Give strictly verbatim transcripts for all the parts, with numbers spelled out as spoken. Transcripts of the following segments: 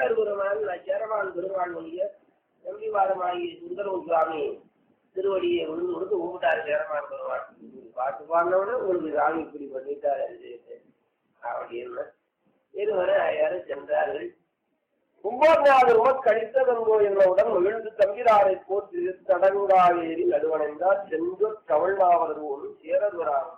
சேரர் பெருமான் சேரமான் பெருமானுடைய நம்பிவாதமாகிய சுந்தரம் சுவாமி திருவடியை விழுந்து கொடுத்து ஊட்டாரு சேரமான் பெருமான். பாட்டு பாடினவன உங்களுக்கு சாமி இப்படி பண்ணிட்டாரு அப்படின்னு இருவரை யாரும் சென்றார்கள். கும்போநாதர் உமக் கழித்ததங்கோ என்னவுடன் மகிழ்ந்து தம்பிராரை போற்றி தடங்குடாவேரி நடுவணைந்தார் சென்று கவழ்நாவலர் ஒன்று சேரதுராம்.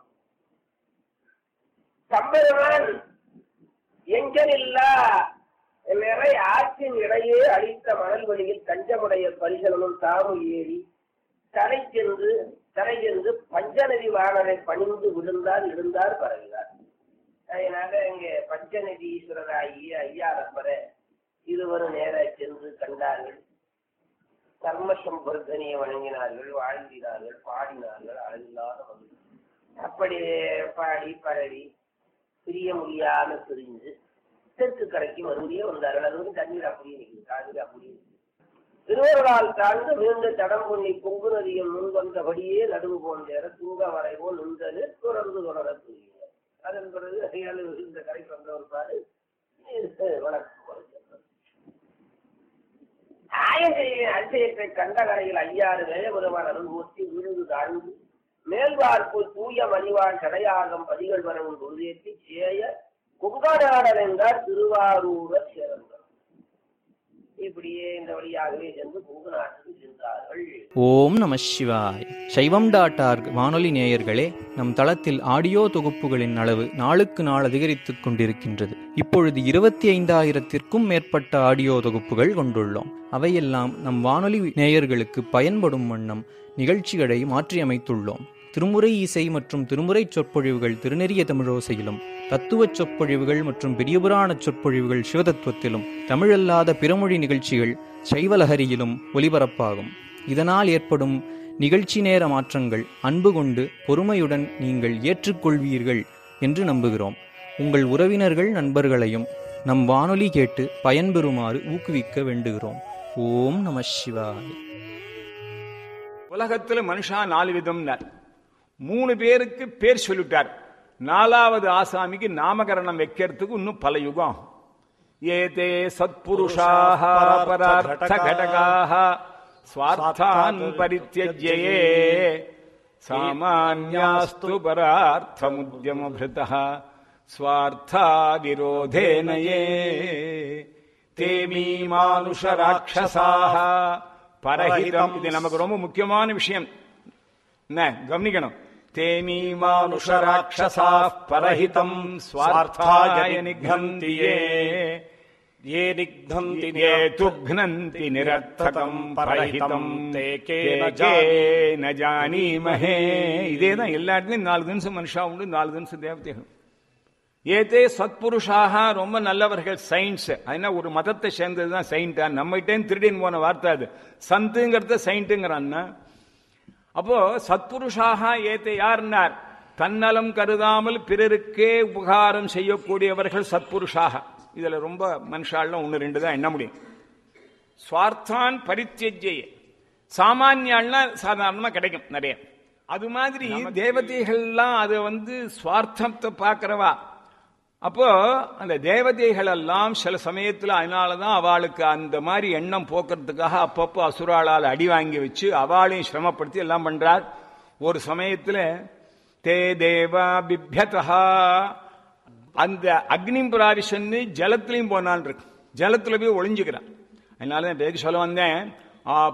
சம்பெருமான் எங்கனில்லா நிறை ஆற்றின் இடையே அழித்த மணல் வழியில் தஞ்சமுடைய பரிசலனும் தாமு ஏறி தரை சென்று தரை சென்று பஞ்சநதி வாணரை பணிந்து விழுந்தார் இருந்தார் பரவினார். அதனால இங்க பஞ்சநதி ஈஸ்வரராகிய ஐயாரப்பரை இருவரும் நேர சென்று கண்டார்கள். கர்மசம்பர்தனியை வணங்கினார்கள், வாழ்ந்தினார்கள், பாடினார்கள். அழில்லாத மகிழ்ச்சி அப்படி பாடி பரவி பிரிய முடியாம பிரிஞ்சு தெற்கு கரைக்கு மறுபடியும் வந்தார்கள். அது வந்து தண்ணீர் அப்படியே நிற்குது, காவிரி அப்படியே நிற்குது. திருவருளால் தாழ்ந்து மீண்டு தடம் பொன்னி பொங்கு நதியும் முன் வந்தபடியே நடுவு போன்ற தூங்க வரைவோ நின்றது தொடர்ந்து தொடர தூங்கினார். அதன் பிறகு அதையால் இந்த கரைக்கு வந்தவர் பாரு வணக்கம். அதிசயத்தை கண்ட கரையில் ஐயாறு வேயபெருமான் அனுபவத்தி விழுந்து தாழ்ந்து மேல்வார்ப்பு தூய மணிவான் கடையாகம் பதிகள் வரவும் உறுதியேற்றி சேய குங்காடாடல் என்றார் திருவாரூர சேர்ந்தார். இப்படியே இந்த வழியாகவே சென்று குங்கு நாட்டுக்கு சென்றார்கள். ஓம் நம சிவாய். சைவம் டாட் ஆர்க் வானொலி நேயர்களே, நம் தளத்தில் ஆடியோ தொகுப்புகளின் அளவு நாளுக்கு நாள் அதிகரித்துக் கொண்டிருக்கின்றது. இப்பொழுது இருபத்தி ஐந்தாயிரத்திற்கும் மேற்பட்ட ஆடியோ தொகுப்புகள் கொண்டுள்ளோம். அவையெல்லாம் நம் வானொலி நேயர்களுக்கு பயன்படும் வண்ணம் நிகழ்ச்சிகளை மாற்றியமைத்துள்ளோம். திருமுறை இசை மற்றும் திருமுறை சொற்பொழிவுகள் திருநெறிய தமிழோசையிலும், தத்துவ சொற்பொழிவுகள் மற்றும் பெரியபுராண சொற்பொழிவுகள் சிவதத்துவத்திலும், தமிழல்லாத பிறமொழி நிகழ்ச்சிகள் சைவலஹரியிலும் ஒலிபரப்பாகும். இதனால் ஏற்படும் நிகழ்ச்சி நேர மாற்றங்கள் அன்பு கொண்டு பொறுமையுடன் நீங்கள் ஏற்றுக்கொள்வீர்கள் என்று நம்புகிறோம். உங்கள் உறவினர்கள் நண்பர்களையும் நம் வானொலி கேட்டு பயன்பெறுமாறு ஊக்குவிக்க வேண்டுகிறோம். ஓம் நம சிவாய. உலகத்துல மனுஷா நாலு விதம், மூணு பேருக்கு பேர் சொல்லிட்டார். நாலாவது ஆசாமிக்கு நாமகரணம் வைக்கிறதுக்கு இன்னும் பல யுகம். ஏதே சத்புருஷாஹ பரார்த்த கடகாஹ ஸ்வார்த்தான் பரித்யஜ்யே சாமான்யாஸ்து பரார்த்தமுத்யமப்ருதஹ ஸ்வார்த்தா விரோதேனயே தேமீ மானுஷ ராட்சசாஹ பரஹிதம். இது நமக்கு ரொம்ப முக்கியமான விஷயம், என்ன கவனிக்கணும். தேமீ மானுஷ ராட்சசாः பரஹிதம் ஸ்வார்த்தாய நிக்னந்தி யே யே நிக்னந்தி யே துக்னந்தி நிரர்த்தகம் பரஹிதம் தே கேன ஜானீமஹே. இதேதான் எல்லா இடத்துலயும். நாலு தினசம் மனுஷா உண்டு, நாலு தினசம் தேவதைகள். ஏதே சத்புருஷாக ரொம்ப நல்லவர்கள். சயின்ஸ் அதனா ஒரு மதத்தை சேர்ந்ததுதான் சயின்டா? நம்மகிட்டே திருடின்னு போன வார்த்தை அது. சந்துங்கிறத சயின்ட்டுங்கிறான்னா, அப்போ சத்புருஷாக ஏத்தை யார்னார்? தன்னலம் கருதாமல் பிறருக்கே உபகாரம் செய்யக்கூடியவர்கள் சத்புருஷாக. இதுல ரொம்ப மனுஷாலாம் ஒன்னு ரெண்டு தான் எண்ண முடியும். ஸ்வார்த்தான் பரித்யஜ்யே சாமானியாள்னா சாதாரணமா கிடைக்கும் நிறைய. அது மாதிரி தேவதைகள்லாம் அது வந்து சுவார்த்தத்தை பார்க்கிறவா. அப்போ அந்த தேவதைகள் எல்லாம் சில சமயத்துல அதனாலதான் அவளுக்கு அந்த மாதிரி எண்ணம் போக்குறதுக்காக அப்பப்போ அசுராளால் அடி வாங்கி வச்சு அவளையும் சிரமப்படுத்தி எல்லாம் பண்றார். ஒரு சமயத்துல தே தேவா பிப்யதா, அந்த அக்னி பிராவிஷன்னு ஜலத்திலையும் போனான் இருக்கு, ஜலத்துல போய் ஒளிஞ்சுக்கிறான். அதனால பேருக்கு சொல்ல வந்தேன்.